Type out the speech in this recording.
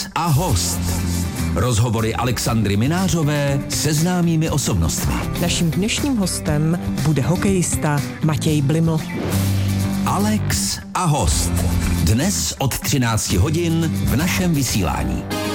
Alex a host. Rozhovory Alexandry Minářové se známými osobnostmi. Naším dnešním hostem bude hokejista Matěj Bliml. Alex a host. Dnes od 13 hodin v našem vysílání.